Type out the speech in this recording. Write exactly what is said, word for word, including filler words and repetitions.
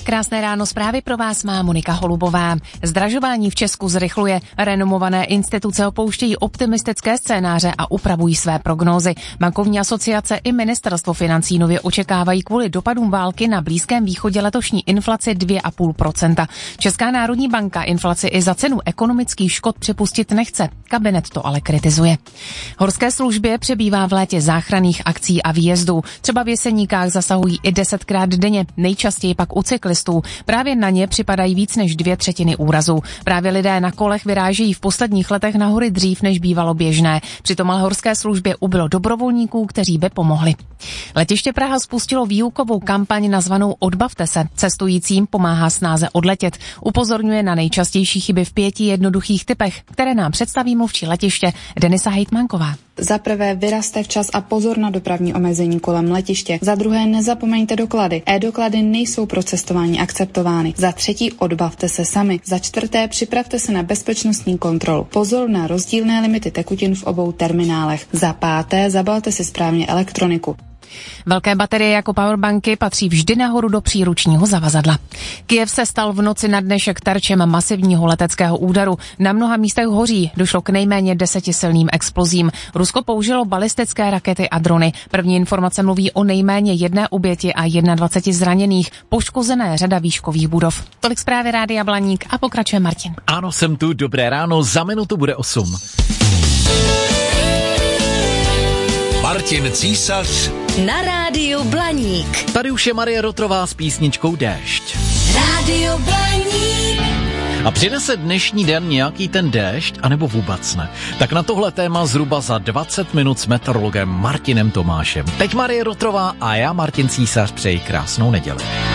Krásné ráno, zprávy pro vás má Monika Holubová. Zdražování v Česku zrychluje. Renomované instituce opouštějí optimistické scénáře a upravují své prognózy. Bankovní asociace i ministerstvo financí nově očekávají kvůli dopadům války na Blízkém východě letošní inflaci dvě celá pět procenta. Česká národní banka inflaci i za cenu ekonomických škod připustit nechce. Kabinet to ale kritizuje. Horské službě přebývá v létě záchranných akcí a výjezdů. Třeba v Jeseníkách zasahují i desetkrát denně, nejčastěji pak u cyklistů. Právě na ně připadají víc než dvě třetiny úrazů. Právě lidé na kolech vyrážejí v posledních letech na hory dřív, než bývalo běžné. Přitom ale horské službě ubylo dobrovolníků, kteří by pomohli. Letiště Praha spustilo výukovou kampaň nazvanou Odbavte se. Cestujícím pomáhá snáze odletět. Upozorňuje na nejčastější chyby v pěti jednoduchých typech, které nám představí mluvčí letiště Denisa Hejtmanková. Za prvé, vyrazte včas a pozor na dopravní omezení kolem letiště. Za druhé, nezapomeňte doklady. E-doklady nejsou pro cestování akceptovány. Za třetí, odbavte se sami. Za čtvrté, připravte se na bezpečnostní kontrolu. Pozor na rozdílné limity tekutin v obou terminálech. Za páté, zabalte si správně elektroniku. Velké baterie jako powerbanky patří vždy nahoru do příručního zavazadla. Kyjev se stal v noci na dnešek terčem masivního leteckého úderu. Na mnoha místech hoří, došlo k nejméně desetisilným explozím. Rusko použilo balistické rakety a drony. První informace mluví o nejméně jedné oběti a dvaceti jedna zraněných. Poškozené řada výškových budov. Tolik zprávy Rádia Blaník a pokračuje Martin. Ano, jsem tu, dobré ráno, za minutu bude osm. Martin Císař na Rádiu Blaník. Tady už je Marie Rotrová s písničkou Déšť. Rádio Blaník. A přinese dnešní den nějaký ten déšť, anebo vůbec ne? Tak na tohle téma zhruba za dvacet minut s meteorologem Martinem Tomášem. Teď Marie Rotrová a já, Martin Císař, přeji krásnou neděli.